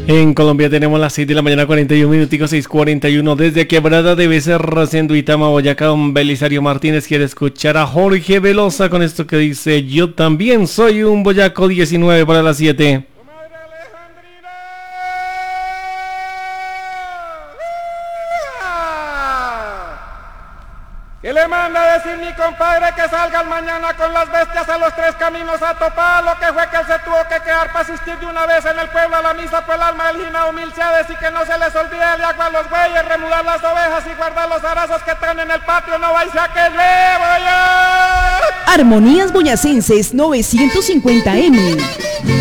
En Colombia tenemos las 6 de la mañana, 41 minuticos, 6:41. Desde Quebrada de Becerra, en Duitama, Boyacá, don Belisario Martínez quiere escuchar a Jorge Velosa con esto que dice: yo también soy un boyaco. 19 para las 7. ¿Qué le manda a decir mi compadre que salgan mañana con las bestias a los tres caminos a topar? Lo que fue que él se tuvo que quedar para asistir de una vez en el pueblo a la misa, pues el alma del Gina humilde y que no se les olvide de agua a los bueyes, remudar las ovejas y guardar los arazos que están en el patio, no vais a que le voy a... Armonías Boyacenses 950M.